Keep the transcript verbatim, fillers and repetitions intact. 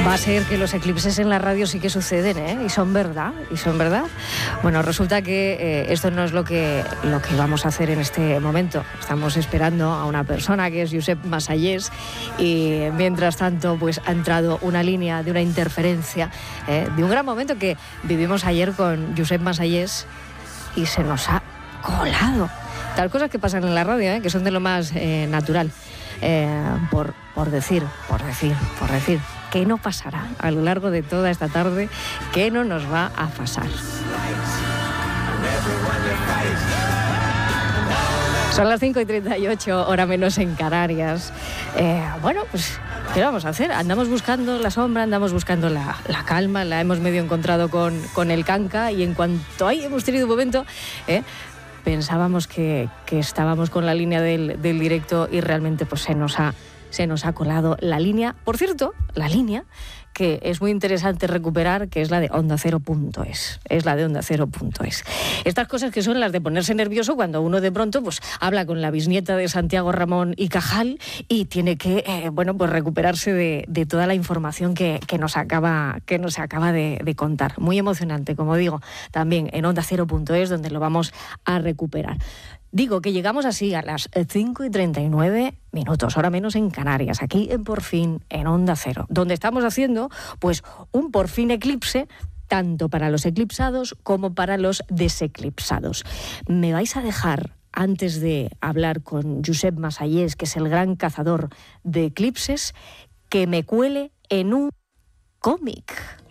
Va a ser que los eclipses en la radio sí que suceden, ¿eh? Y son verdad, y son verdad. Bueno, resulta que eh, esto no es lo que, lo que vamos a hacer en este momento. Estamos esperando a una persona que es Josep Masallés y mientras tanto pues ha entrado una línea de una interferencia, ¿eh? De un gran momento que vivimos ayer con Josep Masallés y se nos ha colado. Tal cosas que pasan en la radio, ¿eh? Que son de lo más eh, natural. Eh, por, por decir, por decir, por decir, ¿qué no pasará a lo largo de toda esta tarde? ¿Qué no nos va a pasar? Son las cinco y treinta y ocho, hora menos en Canarias. Eh, bueno, pues, ¿qué vamos a hacer? Andamos buscando la sombra, andamos buscando la, la calma, la hemos medio encontrado con, con el canca y en cuanto ahí hemos tenido un momento... Eh, pensábamos que, que estábamos con la línea del, del directo y realmente pues se nos ha, se nos ha colado la línea. Por cierto, la línea que es muy interesante recuperar, que es la de onda cero punto es. Es la de onda cero punto es. Estas cosas que son las de ponerse nervioso cuando uno de pronto pues habla con la bisnieta de Santiago Ramón y Cajal y tiene que eh, bueno, pues recuperarse de, de toda la información que, que nos acaba, que nos acaba de, de contar. Muy emocionante, como digo, también en onda cero punto es, donde lo vamos a recuperar. Digo que llegamos así a las cinco y treinta y nueve minutos, hora menos en Canarias, aquí en Por Fin, en Onda Cero, donde estamos haciendo pues un Por Fin eclipse, tanto para los eclipsados como para los deseclipsados. Me vais a dejar, antes de hablar con Josep Masallés, que es el gran cazador de eclipses, que me cuele en un cómic.